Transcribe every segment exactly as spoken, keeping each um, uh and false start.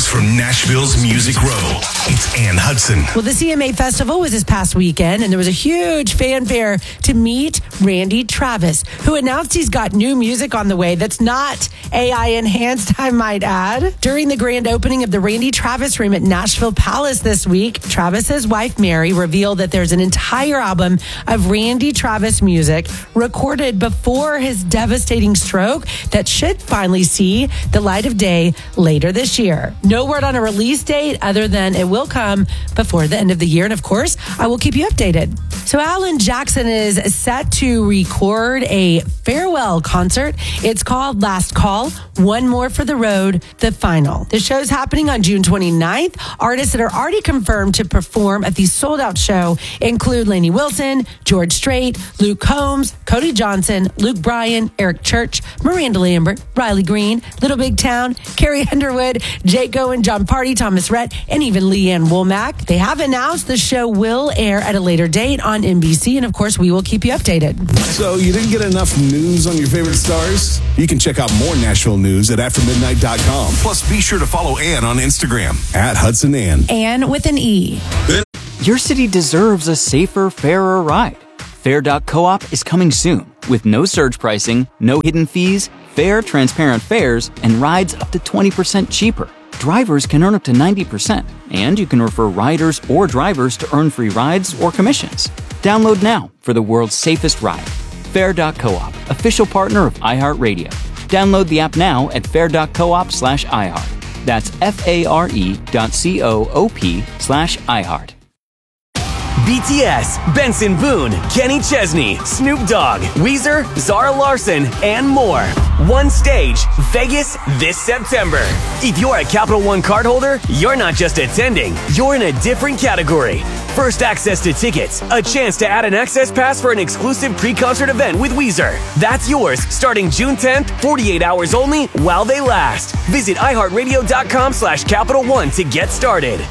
news from Nashville's Music Row. It's Ann Hudson. Well, the C M A Festival was this past weekend, and there was a huge fanfare to meet Randy Travis, who announced he's got new music on the way that's not A I enhanced, I might add. During the grand opening of the Randy Travis Room at Nashville Palace this week, Travis's wife, Mary, revealed that there's an entire album of Randy Travis music recorded before his devastating stroke that should finally see the light of day later this year. No word on a release date other than it will come before the end of the year. And of course, I will keep you updated. So Alan Jackson is set to record a farewell concert. It's called Last Call, One More for the Road, the final. The show's happening on June twenty-ninth. Artists that are already confirmed to perform at the sold-out show include Lainey Wilson, George Strait, Luke Combs, Cody Johnson, Luke Bryan, Eric Church, Miranda Lambert, Riley Green, Little Big Town, Carrie Underwood, Jake Owen, John Party, Thomas Rhett, and even Leanne Womack. They have announced the show will air at a later date on N B C, and of course, we will keep you updated. So you didn't get enough news on your favorite stars? You can check out more Nashville news at after midnight dot com. Plus, be sure to follow Ann on Instagram. At Hudson Ann. Ann with an E. Your city deserves a safer, fairer ride. Fair dot coop is coming soon with no surge pricing, no hidden fees, fair, transparent fares, and rides up to twenty percent cheaper. Drivers can earn up to ninety percent, and you can refer riders or drivers to earn free rides or commissions. Download now for the world's safest ride. Fair dot coop, official partner of iHeartRadio. Download the app now at fair dot coop slash iHeart. That's F-A-R-E dot C-O-O-P slash iHeart. B T S, Benson Boone, Kenny Chesney, Snoop Dogg, Weezer, Zara Larson, and more. One stage, Vegas this September. If you're a Capital One cardholder, you're not just attending, you're in a different category. First access to tickets, a chance to add an access pass for an exclusive pre-concert event with Weezer. That's yours starting June tenth, forty-eight hours only while they last. Visit iHeartRadio.com slash Capital One to get started.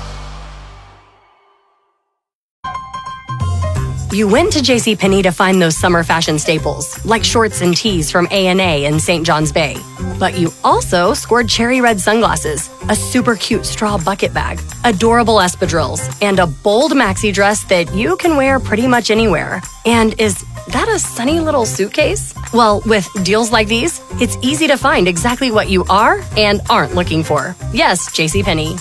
You went to JCPenney to find those summer fashion staples, like shorts and tees from A and A in Saint John's Bay. But you also scored cherry red sunglasses, a super cute straw bucket bag, adorable espadrilles, and a bold maxi dress that you can wear pretty much anywhere. And is that a sunny little suitcase? Well, with deals like these, it's easy to find exactly what you are and aren't looking for. Yes, JCPenney.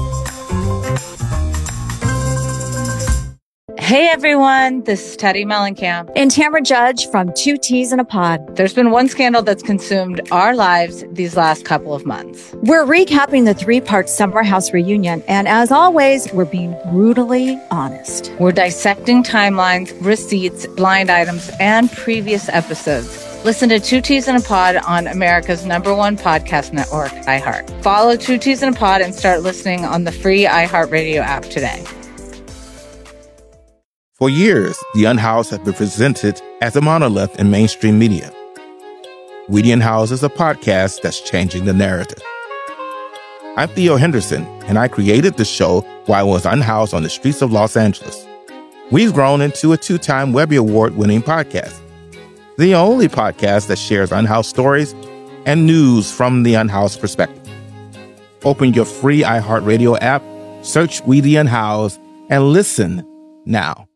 Hey everyone, this is Teddy Mellencamp and Tamara Judge from Two Teas in a Pod. There's been one scandal that's consumed our lives these last couple of months. We're recapping the three-part Summer House reunion, and as always, we're being brutally honest. We're dissecting timelines, receipts, blind items, and previous episodes. Listen to Two Teas in a Pod on America's number one podcast network, iHeart. Follow Two Teas in a Pod and start listening on the free iHeartRadio app today. For years, The Unhoused has been presented as a monolith in mainstream media. We The Unhoused is a podcast that's changing the narrative. I'm Theo Henderson, and I created the show while I was unhoused on the streets of Los Angeles. We've grown into a two-time Webby Award-winning podcast, the only podcast that shares unhoused stories and news from the unhoused perspective. Open your free iHeartRadio app, search We The Unhoused, and listen now.